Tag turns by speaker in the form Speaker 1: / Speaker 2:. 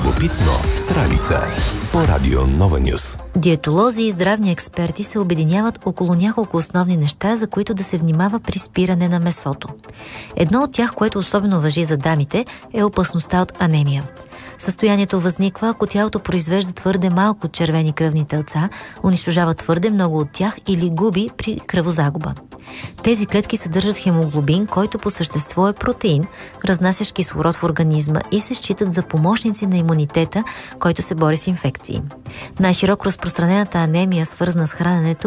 Speaker 1: Любопитно с Ралица по Радио Нова Нюс.
Speaker 2: Диетолози и здравни експерти се обединяват около няколко основни неща, за които да се внимава при спиране на месото. Едно от тях, което особено важи за дамите, е опасността от анемия. Състоянието възниква, ако тялото произвежда твърде малко червени кръвни телца, унищожава твърде много от тях или губи при кръвозагуба. Тези клетки съдържат хемоглобин, който по същество е протеин, разнасящ кислород в организма, и се считат за помощници на имунитета, който се бори с инфекции. Най-широко разпространената анемия, свързана с храненето,